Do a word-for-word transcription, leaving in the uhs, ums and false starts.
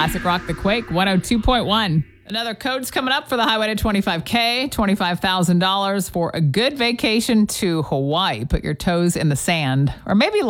Classic Rock The Quake, one oh two point one. Another code's coming up for the Highway to twenty-five K, twenty-five thousand dollars for a good vacation to Hawaii. Put your toes in the sand, or maybe